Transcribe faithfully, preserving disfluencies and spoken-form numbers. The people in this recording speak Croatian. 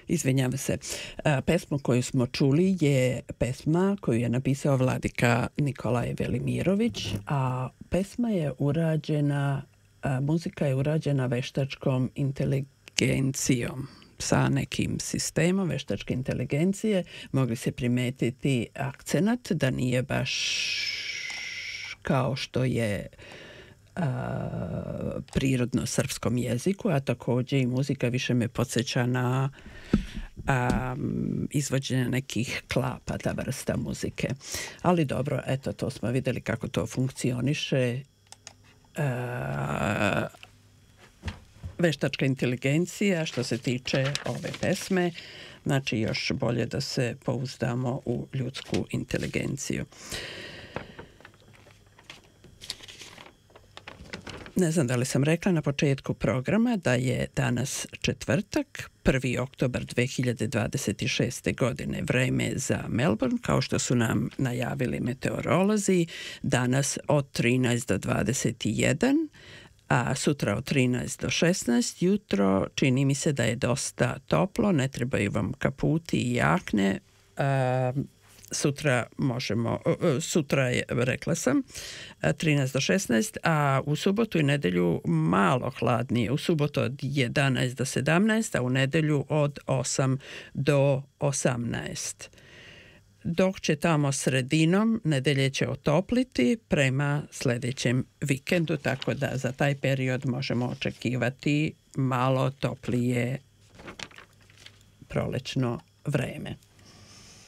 Izvinjavam se. A, pesmu koju smo čuli je pesma koju je napisao vladika Nikolaj Velimirović, a pesma je urađena, a, muzika je urađena veštačkom inteligencijom, sa nekim sistemom veštačke inteligencije. Mogli se primetiti akcenat da nije baš kao što je a, prirodno srpskom jeziku, a također i muzika više me podsjeća na a, izvođenje nekih klapa, ta vrsta muzike. Ali dobro, eto, to smo vidjeli kako to funkcioniše. A, veštačka inteligencija što se tiče ove pesme, znači još bolje da se pouzdamo u ljudsku inteligenciju. Ne znam da li sam rekla na početku programa da je danas četvrtak, prvi oktobar dve hiljade dvadeset šeste. godine, vreme za Melbourne, kao što su nam najavili meteorolozi, danas od trinaest do dvadeset jedan, a sutra od trinaest do šesnaest, jutro čini mi se da je dosta toplo, ne trebaju vam kaputi i jakne. A, sutra možemo, sutra je, rekla sam, trinaest do šesnaest, a u subotu i nedelju malo hladnije. U subotu od jedanaest do sedamnaest, a u nedelju od osam do osamnaest. Dok će tamo sredinom nedelje će otopliti prema sljedećem vikendu, tako da za taj period možemo očekivati malo toplije prolećno vreme.